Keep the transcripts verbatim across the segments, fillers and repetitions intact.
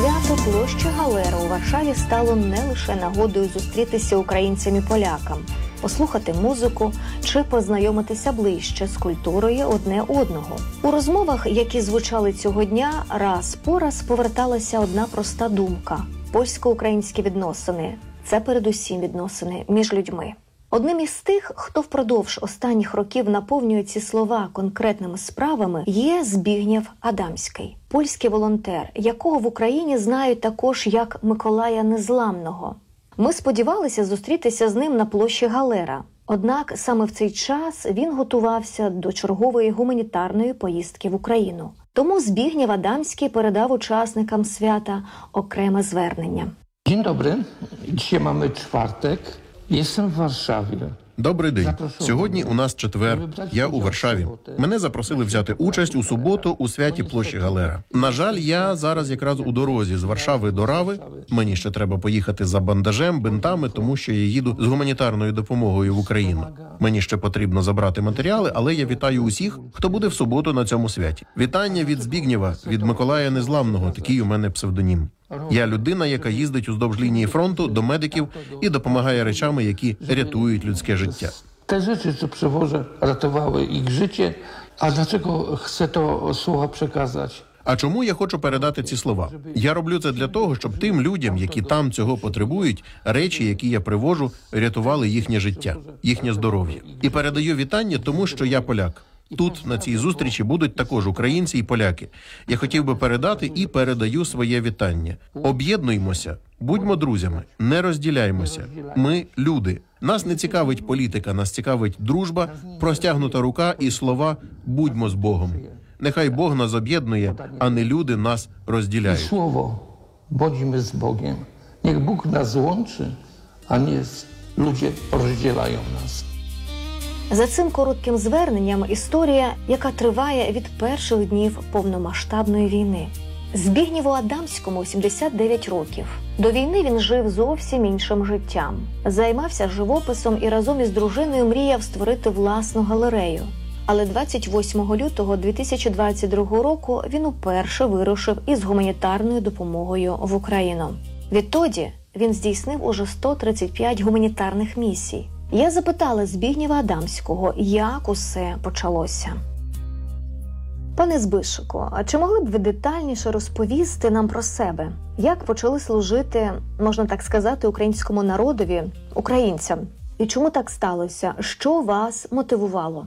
Свято площі Галера у Варшаві стало не лише нагодою зустрітися українцям і полякам, послухати музику чи познайомитися ближче з культурою одне одного. У розмовах, які звучали цього дня, раз по раз поверталася одна проста думка – польсько-українські відносини – це передусім відносини між людьми. Одним із тих, хто впродовж останніх років наповнює ці слова конкретними справами, є Збігнєв Адамський, польський волонтер, якого в Україні знають також як Миколая Незламного. Ми сподівалися зустрітися з ним на площі Галера. Однак саме в цей час він готувався до чергової гуманітарної поїздки в Україну. Тому Збігнєв Адамський передав учасникам свята окреме звернення. Dzień dobry. Dzisiaj mamy czwartek. Jestem w Warszawie. Добрий день. Сьогодні у нас четвер. Я у Варшаві. Мене запросили взяти участь у суботу у святі площі Галера. На жаль, я зараз якраз у дорозі з Варшави до Рави. Мені ще треба поїхати за бандажем, бинтами, тому що я їду з гуманітарною допомогою в Україну. Мені ще потрібно забрати матеріали, але я вітаю усіх, хто буде в суботу на цьому святі. Вітання від Збігнєва, від Миколая Незламного, такий у мене псевдонім. Я людина, яка їздить уздовж лінії фронту до медиків і допомагає речами, які рятують людське життя. Te rzeczy, co przewożę, ratowały ich życie. A dlaczego chcę to słowa przekazać? А чому я хочу передати ці слова? Я роблю це для того, щоб тим людям, які там цього потребують, речі, які я привожу, рятували їхнє життя, їхнє здоров'я. І передаю вітання, тому що я поляк. Тут, на цій зустрічі, будуть також українці і поляки. Я хотів би передати і передаю своє вітання. Об'єднуймося, будьмо друзями, не розділяймося. Ми – люди. Нас не цікавить політика, нас цікавить дружба, простягнута рука і слова «будьмо з Богом». Нехай Бог нас об'єднує, а не люди нас розділяють. Słowo «bądźmy z Bogiem». Niech Bóg nas łączy, a nie ludzie rozdzielają nas. За цим коротким зверненням історія, яка триває від перших днів повномасштабної війни. Збігнєву Адамському сімдесят дев'ять років. До війни він жив зовсім іншим життям. Займався живописом і разом із дружиною мріяв створити власну галерею. Але двадцять восьмого лютого дві тисячі двадцять другого року він уперше вирушив із гуманітарною допомогою в Україну. Відтоді він здійснив уже сто тридцять п'ять гуманітарних місій. Я запитала Збігнєва Адамського, як усе почалося. Пане Збишику, а чи могли б ви детальніше розповісти нам про себе? Як почали служити, можна так сказати, українському народові, українцям? І чому так сталося? Що вас мотивувало?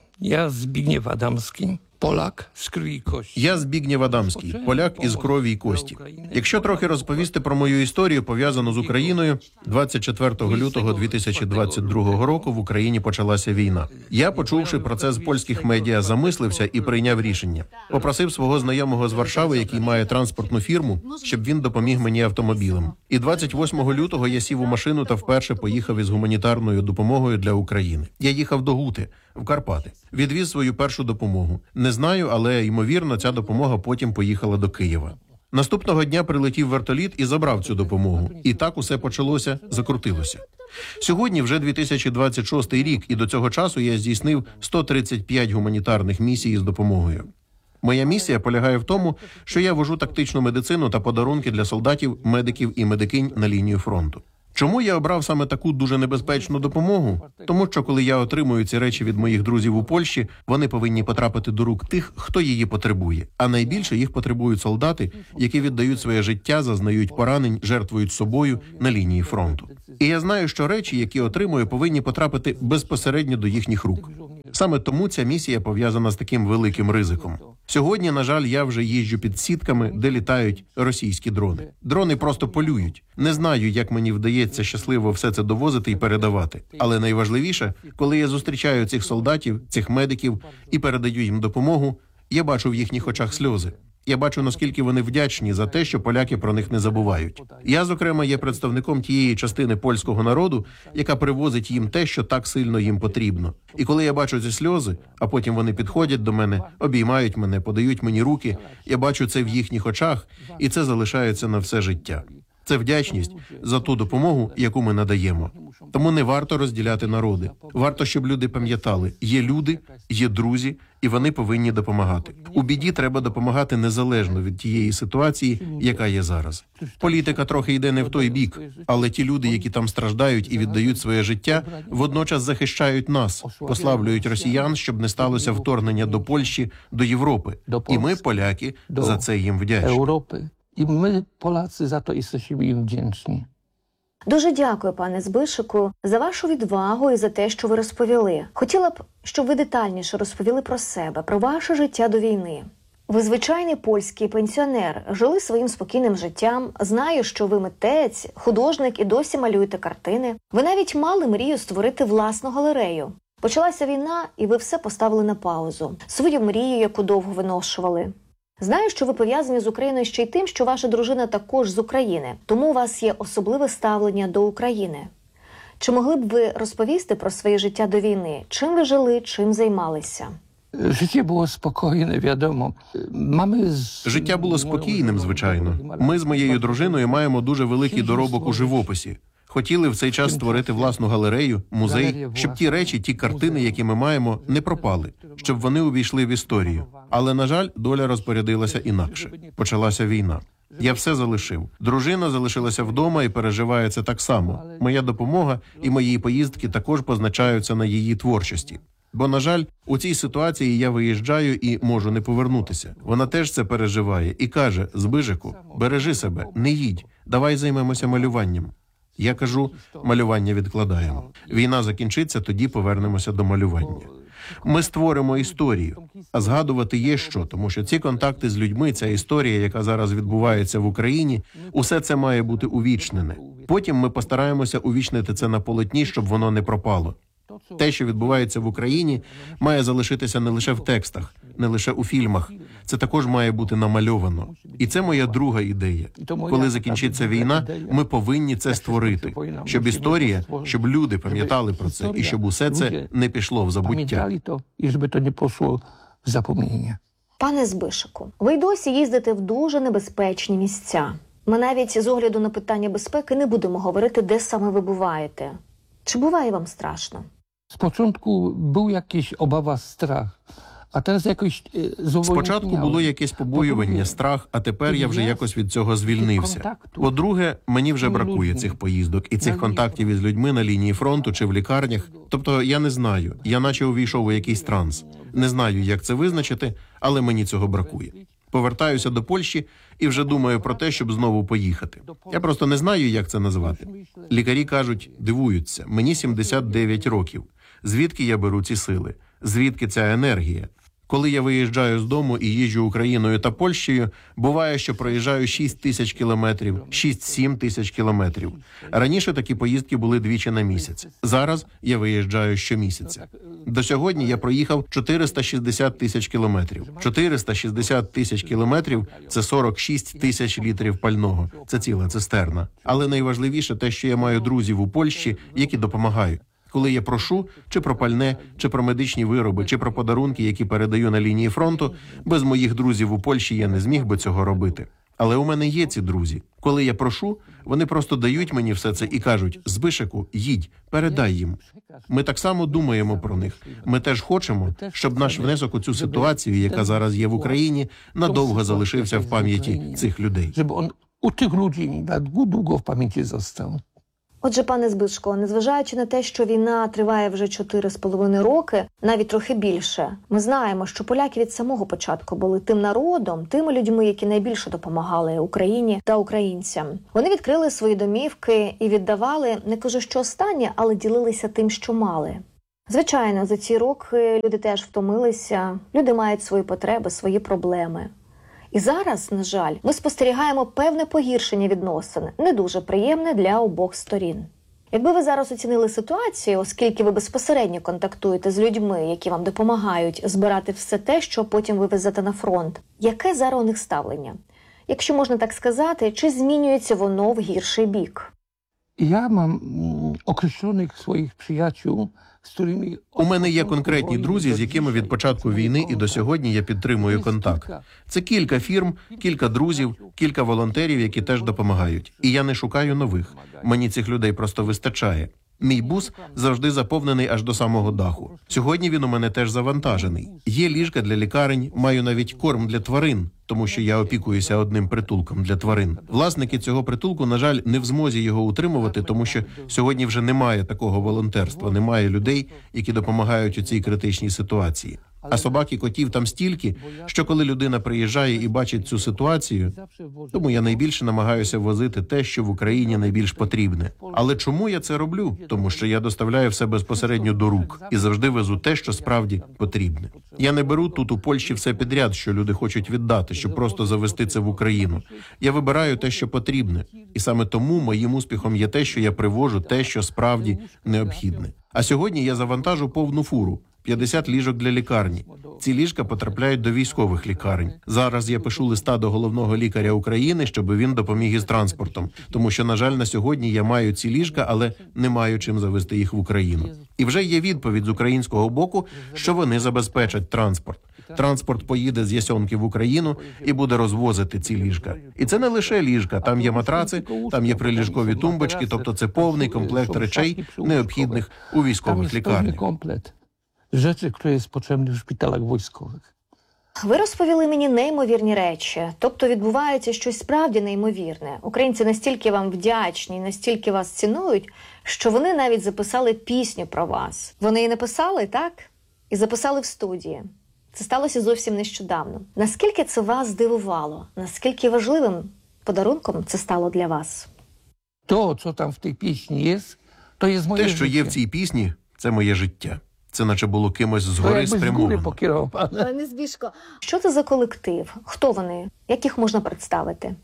Я Збігнєв Адамський. Полак з крові і кості. Я Збігнєв Адамський, поляк із крові і кості. Якщо трохи розповісти про мою історію, пов'язану з Україною, двадцять четвертого лютого дві тисячі двадцять другого року в Україні почалася війна. Я, почувши про це з польських медіа, замислився і прийняв рішення. Попросив свого знайомого з Варшави, який має транспортну фірму, щоб він допоміг мені автомобілем. І двадцять восьмого лютого я сів у машину та вперше поїхав із гуманітарною допомогою для України. Я їхав до Гути, в Карпати. Відвіз свою першу допомогу. Не знаю, але, ймовірно, ця допомога потім поїхала до Києва. Наступного дня прилетів вертоліт і забрав цю допомогу. І так усе почалося, закрутилося. Сьогодні вже дві тисячі двадцять шостий рік, і до цього часу я здійснив сто тридцять п'ять гуманітарних місій з допомогою. Моя місія полягає в тому, що я вожу тактичну медицину та подарунки для солдатів, медиків і медикинь на лінію фронту. Чому я обрав саме таку дуже небезпечну допомогу? Тому що коли я отримую ці речі від моїх друзів у Польщі, вони повинні потрапити до рук тих, хто її потребує. А найбільше їх потребують солдати, які віддають своє життя, зазнають поранень, жертвують собою на лінії фронту. І я знаю, що речі, які отримую, повинні потрапити безпосередньо до їхніх рук. Саме тому ця місія пов'язана з таким великим ризиком. Сьогодні, на жаль, я вже їжджу під сітками, де літають російські дрони. Дрони просто полюють. Не знаю, як мені вдається щасливо все це довозити і передавати. Але найважливіше, коли я зустрічаю цих солдатів, цих медиків і передаю їм допомогу, я бачу в їхніх очах сльози. Я бачу, наскільки вони вдячні за те, що поляки про них не забувають. Я, зокрема, є представником тієї частини польського народу, яка привозить їм те, що так сильно їм потрібно. І коли я бачу ці сльози, а потім вони підходять до мене, обіймають мене, подають мені руки, я бачу це в їхніх очах, і це залишається на все життя. Це вдячність за ту допомогу, яку ми надаємо. Тому не варто розділяти народи. Варто, щоб люди пам'ятали, є люди, є друзі, і вони повинні допомагати. У біді треба допомагати незалежно від тієї ситуації, яка є зараз. Політика трохи йде не в той бік, але ті люди, які там страждають і віддають своє життя, водночас захищають нас, послаблюють росіян, щоб не сталося вторгнення до Польщі, до Європи. І ми, поляки, за це їм вдячні. Європи. І ми, поляці, за то jesteśmy їм вдячні. Дуже дякую, пане Збишику, за вашу відвагу і за те, що ви розповіли. Хотіла б, щоб ви детальніше розповіли про себе, про ваше життя до війни. Ви звичайний польський пенсіонер, жили своїм спокійним життям, знаю, що ви митець, художник і досі малюєте картини. Ви навіть мали мрію створити власну галерею. Почалася війна, і ви все поставили на паузу. Свою мрію, яку довго виношували. Знаю, що ви пов'язані з Україною ще й тим, що ваша дружина також з України, тому у вас є особливе ставлення до України. Чи могли б ви розповісти про своє життя до війни? Чим ви жили, чим займалися? Життя було спокійне, відомо. Мами з... Життя було спокійним, звичайно. Ми з моєю дружиною маємо дуже великий доробок у живописі. Хотіли в цей час створити власну галерею, музей, щоб ті речі, ті картини, які ми маємо, не пропали, щоб вони увійшли в історію. Але, на жаль, доля розпорядилася інакше. Почалася війна. Я все залишив. Дружина залишилася вдома і переживає це так само. Моя допомога і мої поїздки також позначаються на її творчості. Бо, на жаль, у цій ситуації я виїжджаю і можу не повернутися. Вона теж це переживає і каже: «Збижику, бережи себе, не їдь, давай займемося малюванням». Я кажу, малювання відкладаємо. Війна закінчиться, тоді повернемося до малювання. Ми створимо історію, а згадувати є що, тому що ці контакти з людьми, ця історія, яка зараз відбувається в Україні, усе це має бути увічнене. Потім ми постараємося увічнити це на полотні, щоб воно не пропало. Те, що відбувається в Україні, має залишитися не лише в текстах, не лише у фільмах. Це також має бути намальовано. І це моя друга ідея. Коли закінчиться війна, ми повинні це створити. Щоб історія, щоб люди пам'ятали про це, і щоб усе це не пішло в забуття. І щоб це не пішло в запомнення. Пане Збишику, ви й досі їздите в дуже небезпечні місця. Ми навіть з огляду на питання безпеки не будемо говорити, де саме ви буваєте. Чи буває вам страшно? Спочатку був якийсь обава, страх. А зараз якось Спочатку було якесь побоювання, страх, а тепер я вже якось від цього звільнився. По-друге, мені вже бракує цих поїздок і цих контактів із людьми на лінії фронту чи в лікарнях. Тобто я не знаю, я наче увійшов у якийсь транс. Не знаю, як це визначити, але мені цього бракує. Повертаюся до Польщі і вже думаю про те, щоб знову поїхати. Я просто не знаю, як це назвати. Лікарі кажуть, дивуються, мені сімдесят дев'ять років. Звідки я беру ці сили? Звідки ця енергія? Коли я виїжджаю з дому і їжджу Україною та Польщею, буває, що проїжджаю шість тисяч кілометрів, шість-сім тисяч кілометрів. Раніше такі поїздки були двічі на місяць. Зараз я виїжджаю щомісяця. До сьогодні я проїхав чотириста шістдесят тисяч кілометрів. чотириста шістдесят тисяч кілометрів – це сорок шість тисяч літрів пального. Це ціла цистерна. Але найважливіше те, що я маю друзів у Польщі, які допомагають. Коли я прошу, чи про пальне, чи про медичні вироби, чи про подарунки, які передаю на лінії фронту, без моїх друзів у Польщі я не зміг би цього робити. Але у мене є ці друзі. Коли я прошу, вони просто дають мені все це і кажуть: «Збишику, їдь, передай їм». Ми так само думаємо про них. Ми теж хочемо, щоб наш внесок у цю ситуацію, яка зараз є в Україні, надовго залишився в пам'яті цих людей. Щоб він у тих людей надовго в пам'яті został. Отже, пане Збишко, незважаючи на те, що війна триває вже чотири з половиною роки, навіть трохи більше, ми знаємо, що поляки від самого початку були тим народом, тими людьми, які найбільше допомагали Україні та українцям. Вони відкрили свої домівки і віддавали, не кажу, що останнє, але ділилися тим, що мали. Звичайно, за ці роки люди теж втомилися, люди мають свої потреби, свої проблеми. І зараз, на жаль, ми спостерігаємо певне погіршення відносин, не дуже приємне для обох сторін. Якби ви зараз оцінили ситуацію, оскільки ви безпосередньо контактуєте з людьми, які вам допомагають збирати все те, що потім ви везете на фронт, яке зараз у них ставлення? Якщо можна так сказати, чи змінюється воно в гірший бік? Я mam określonych swoich przyjaciół, У мене є конкретні друзі, з якими від початку війни і до сьогодні я підтримую контакт. Це кілька фірм, кілька друзів, кілька волонтерів, які теж допомагають. І я не шукаю нових. Мені цих людей просто вистачає. Мій бус завжди заповнений аж до самого даху. Сьогодні він у мене теж завантажений. Є ліжка для лікарень, маю навіть корм для тварин, тому що я опікуюся одним притулком для тварин. Власники цього притулку, на жаль, не в змозі його утримувати, тому що сьогодні вже немає такого волонтерства, немає людей, які допомагають у цій критичній ситуації. А собак і котів там стільки, що коли людина приїжджає і бачить цю ситуацію, тому я найбільше намагаюся возити те, що в Україні найбільш потрібне. Але чому я це роблю? Тому що я доставляю все безпосередньо до рук і завжди везу те, що справді потрібне. Я не беру тут у Польщі все підряд, що люди хочуть віддати, щоб просто завести це в Україну. Я вибираю те, що потрібне. І саме тому моїм успіхом є те, що я привожу те, що справді необхідне. А сьогодні я завантажу повну фуру. п'ятдесят ліжок для лікарні. Ці ліжка потрапляють до військових лікарень. Зараз я пишу листа до головного лікаря України, щоб він допоміг із транспортом. Тому що, на жаль, на сьогодні я маю ці ліжка, але не маю чим завести їх в Україну. І вже є відповідь з українського боку, що вони забезпечать транспорт. Транспорт поїде з Ясьонки в Україну і буде розвозити ці ліжка. І це не лише ліжка, там є матраци, там є приліжкові тумбочки, тобто це повний комплект речей, необхідних у військових лікарнях. Rzeczy, które jest potrzebne w szpitalach wojskowych. Ви розповіли мені неймовірні речі. Тобто відбувається щось справді неймовірне. Українці настільки вам вдячні, настільки вас цінують, що вони навіть записали пісню про вас. Вони її написали, так? І записали в студії. Це сталося зовсім нещодавно. Наскільки це вас здивувало? Наскільки важливим подарунком це стало для вас? То, що там в тій пісні є, то є моє Те, що є в цій пісні, це моє життя. Це наче було кимось згори спрямовано. Пане Збіжко, що це за колектив? Хто вони? Як їх можна представити?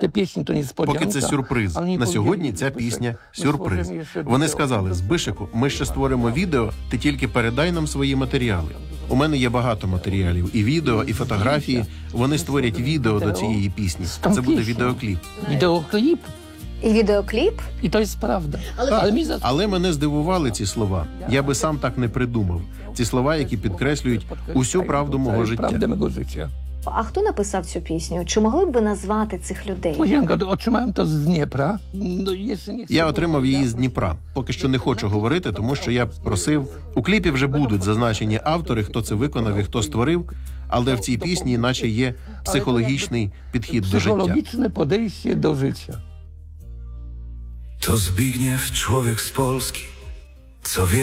Поки це сюрприз. На сьогодні ця пісня – сюрприз. Вони сказали: Збишику, ми ще створимо відео, ти тільки передай нам свої матеріали. У мене є багато матеріалів. І відео, і фотографії. Вони створять відео до цієї пісні. Це буде відеокліп. Відеокліп? І відеокліп? І то є правда. Але, Але мене здивували ці слова. Я би сам так не придумав. Ці слова, які підкреслюють усю правду мого життя. А хто написав цю пісню? Чи могли б ви назвати цих людей? Отримав то з Дніпра. Я отримав її з Дніпра. Поки що не хочу говорити, тому що я просив. У кліпі вже будуть зазначені автори, хто це виконав і хто створив. Але в цій пісні наче є психологічний підхід до життя. Психологічне підходи до життя. To Zbigniew, człowiek z Polski, co wie